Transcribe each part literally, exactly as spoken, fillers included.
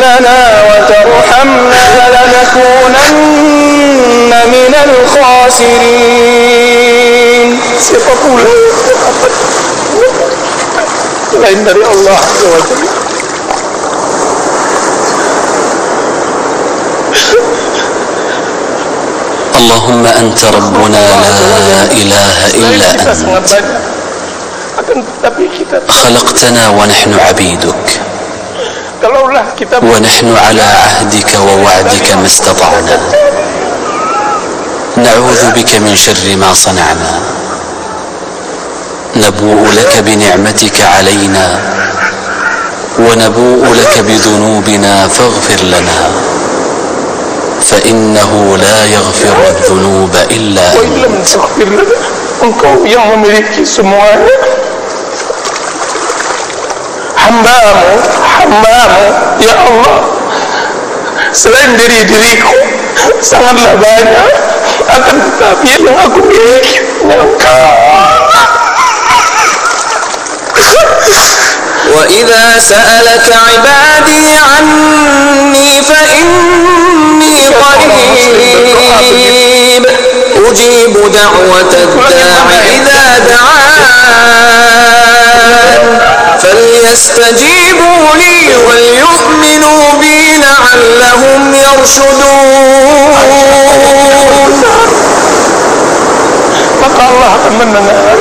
لنا وترحمنا لنكونن من الخاسرين. Siapa pula lain dari Allah Azza wa Jalla? اللهم أنت ربنا لا إله إلا أنت خلقتنا ونحن عبيدك ونحن على عهدك ووعدك ما استطعنا نعوذ بك من شر ما صنعنا نبوء لك بنعمتك علينا ونبوء لك بذنوبنا فاغفر لنا فإنه لا يغفر الذنوب إلا أنت. Engkau yang memiliki semuanya. Hambamu, hambamu, ya Allah, selain diri diriku sangatlah banyak, akan tetapi yang aku miliki hanya Engkau. وَإِذَا سَأَلَكَ عِبَادِي عَنِّي فَإِنِّي قَرِيبٌ أُجِيبُ دَعْوَةَ الدَّاعِ إِذَا دَعَانِ فَلْيَسْتَجِيبُوا لِي وَلْيُؤْمِنُوا بِي لَعَلَّهُمْ يَرْشُدُونَ. Maka Allah akan mendengar.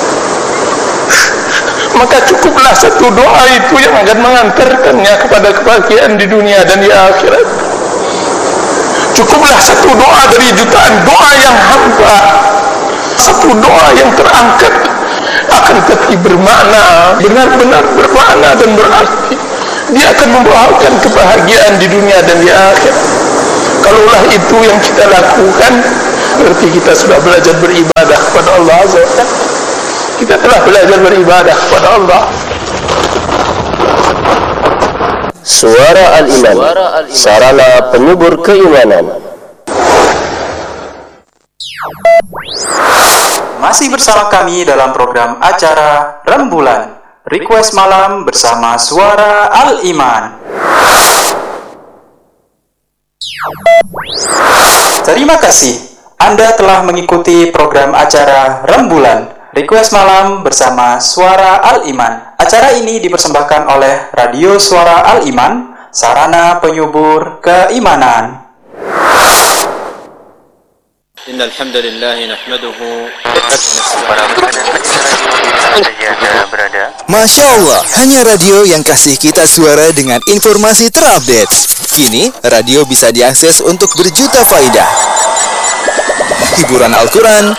Maka cukuplah satu doa itu yang akan mengantarkannya kepada kebahagiaan di dunia dan di akhirat. Cukuplah satu doa dari jutaan doa yang hamba, satu doa yang terangkat akan tetapi bermakna, benar-benar bermakna dan berarti. Dia akan membawakan kebahagiaan di dunia dan di akhirat. Kalaulah itu yang kita lakukan, berarti kita sudah belajar beribadah kepada Allah Azza wa Jalla. Kita telah belajar beribadah kepada Allah. Suara Al-Iman, sarana penyubur keimanan. Masih bersama kami dalam program acara Rembulan, Request Malam bersama Suara Al-Iman. Terima kasih Anda telah mengikuti program acara Rembulan, Request Malam bersama Suara Al-Iman. Acara ini dipersembahkan oleh Radio Suara Al-Iman, sarana penyubur keimanan. Innal hamdalillah nahmaduhu. Masya Allah, hanya radio yang kasih kita suara dengan informasi terupdate. Kini, radio bisa diakses untuk berjuta faidah. Hiburan Al-Quran,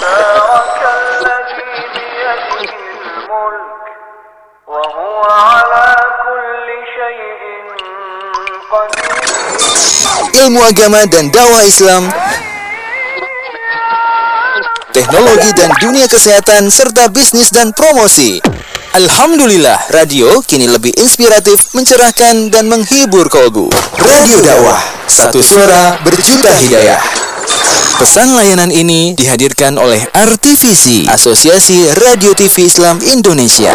ilmu agama dan dakwah Islam, teknologi dan dunia kesehatan, serta bisnis dan promosi. Alhamdulillah, radio kini lebih inspiratif, mencerahkan, dan menghibur kolbu. Radio dakwah, satu suara berjuta hidayah. Pesan layanan ini dihadirkan oleh R T V C, Asosiasi Radio T V Islam Indonesia.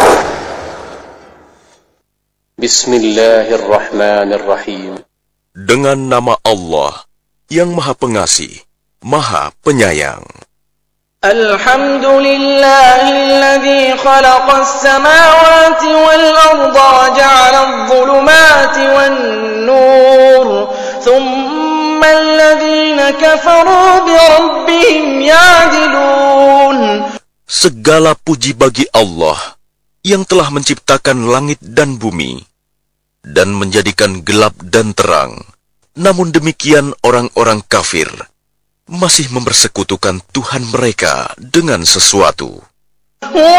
Bismillahirrahmanirrahim. Dengan nama Allah yang Maha Pengasih, Maha Penyayang. Alhamdulillahilladzi khalaqas samawati wal arda wa ja'ala adh-dhulumati wan nur. Thumma alladhina kafaru bi rabbihim ya'dilun. Segala puji bagi Allah yang telah menciptakan langit dan bumi dan menjadikan gelap dan terang. Namun demikian orang-orang kafir masih mempersekutukan Tuhan mereka dengan sesuatu.